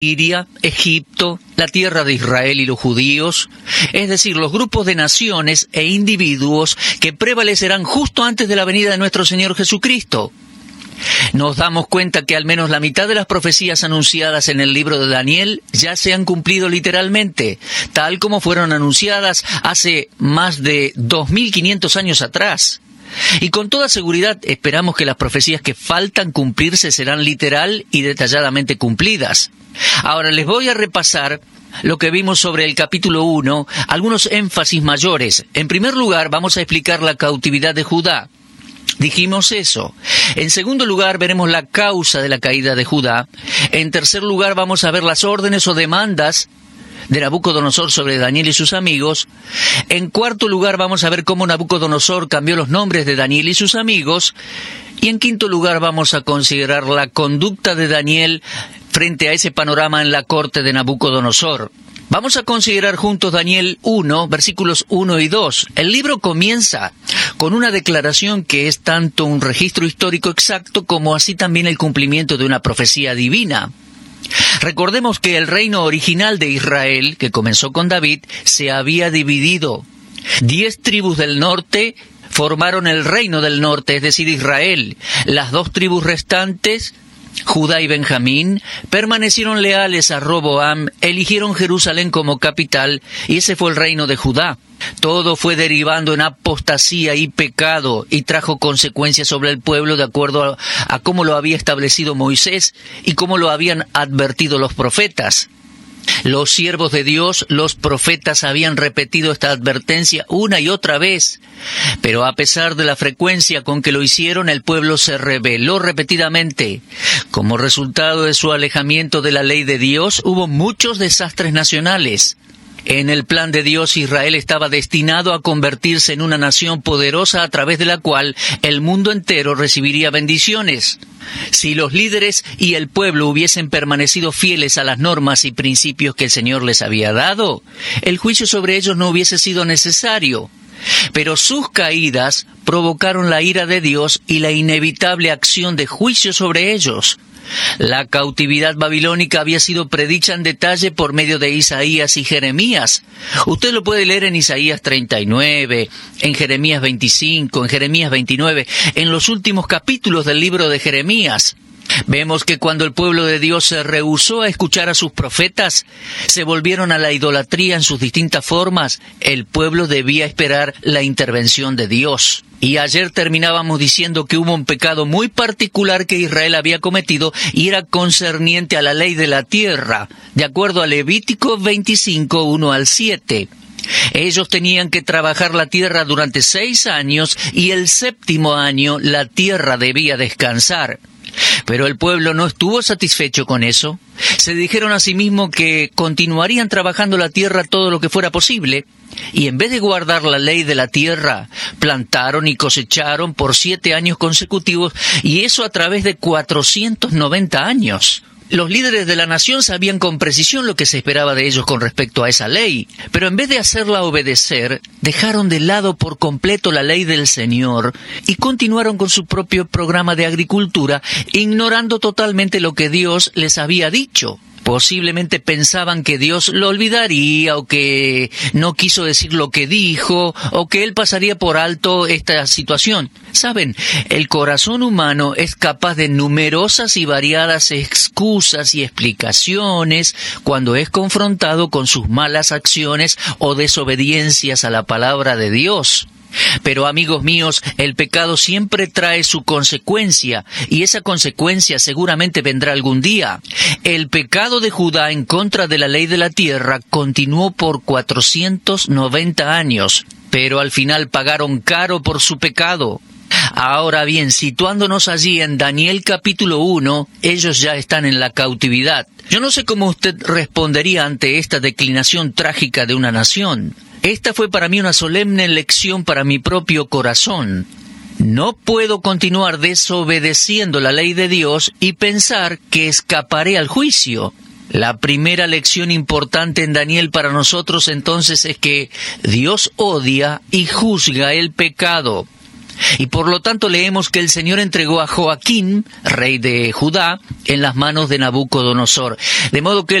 Siria, Egipto, la tierra de Israel y los judíos, es decir, los grupos de naciones e individuos que prevalecerán justo antes de la venida de nuestro Señor Jesucristo. Nos damos cuenta que al menos la mitad de las profecías anunciadas en el libro de Daniel ya se han cumplido literalmente, tal como fueron anunciadas hace más de 2500 años atrás. Y con toda seguridad esperamos que las profecías que faltan cumplirse serán literal y detalladamente cumplidas. Ahora les voy a repasar lo que vimos sobre el capítulo 1, algunos énfasis mayores. En primer lugar, vamos a explicar la cautividad de Judá. Dijimos eso. En segundo lugar, veremos la causa de la caída de Judá. En tercer lugar, vamos a ver las órdenes o demandas de Nabucodonosor sobre Daniel y sus amigos. En cuarto lugar, vamos a ver cómo Nabucodonosor cambió los nombres de Daniel y sus amigos. Y en quinto lugar, vamos a considerar la conducta de Daniel frente a ese panorama en la corte de Nabucodonosor. Vamos a considerar juntos Daniel 1, versículos 1 y 2. El libro comienza con una declaración que es tanto un registro histórico exacto como así también el cumplimiento de una profecía divina. Recordemos que el reino original de Israel, que comenzó con David, se había dividido. 10 tribus del norte formaron el reino del norte, es decir, Israel. Las 2 tribus restantes, Judá y Benjamín, permanecieron leales a Roboam, eligieron Jerusalén como capital, y ese fue el reino de Judá. Todo fue derivando en apostasía y pecado, y trajo consecuencias sobre el pueblo de acuerdo a cómo lo había establecido Moisés y cómo lo habían advertido los profetas. Los siervos de Dios, los profetas, habían repetido esta advertencia una y otra vez. Pero a pesar de la frecuencia con que lo hicieron, el pueblo se rebeló repetidamente. Como resultado de su alejamiento de la ley de Dios, hubo muchos desastres nacionales. En el plan de Dios, Israel estaba destinado a convertirse en una nación poderosa a través de la cual el mundo entero recibiría bendiciones. Si los líderes y el pueblo hubiesen permanecido fieles a las normas y principios que el Señor les había dado, el juicio sobre ellos no hubiese sido necesario. Pero sus caídas provocaron la ira de Dios y la inevitable acción de juicio sobre ellos. La cautividad babilónica había sido predicha en detalle por medio de Isaías y Jeremías. Usted lo puede leer en Isaías 39, en Jeremías 25, en Jeremías 29, en los últimos capítulos del libro de Jeremías. Vemos que cuando el pueblo de Dios se rehusó a escuchar a sus profetas, se volvieron a la idolatría en sus distintas formas, el pueblo debía esperar la intervención de Dios. Y ayer terminábamos diciendo que hubo un pecado muy particular que Israel había cometido y era concerniente a la ley de la tierra, de acuerdo a Levítico 25, 1 al 7. Ellos tenían que trabajar la tierra durante 6 años y el 7º año la tierra debía descansar. Pero el pueblo no estuvo satisfecho con eso. Se dijeron a sí mismos que continuarían trabajando la tierra todo lo que fuera posible, y en vez de guardar la ley de la tierra, plantaron y cosecharon por 7 años consecutivos, y eso a través de 490 años. Los líderes de la nación sabían con precisión lo que se esperaba de ellos con respecto a esa ley, pero en vez de hacerla obedecer, dejaron de lado por completo la ley del Señor y continuaron con su propio programa de agricultura, ignorando totalmente lo que Dios les había dicho. Posiblemente pensaban que Dios lo olvidaría, o que no quiso decir lo que dijo, o que Él pasaría por alto esta situación. Saben, el corazón humano es capaz de numerosas y variadas excusas y explicaciones cuando es confrontado con sus malas acciones o desobediencias a la palabra de Dios. Pero amigos míos, el pecado siempre trae su consecuencia, y esa consecuencia seguramente vendrá algún día. El pecado de Judá en contra de la ley de la tierra continuó por 490 años, pero al final pagaron caro por su pecado. Ahora bien, situándonos allí en Daniel capítulo 1, ellos ya están en la cautividad. Yo no sé cómo usted respondería ante esta declinación trágica de una nación. Esta fue para mí una solemne lección para mi propio corazón. No puedo continuar desobedeciendo la ley de Dios y pensar que escaparé al juicio. La primera lección importante en Daniel para nosotros entonces es que Dios odia y juzga el pecado. Y por lo tanto leemos que el Señor entregó a Joaquín, rey de Judá, en las manos de Nabucodonosor. De modo que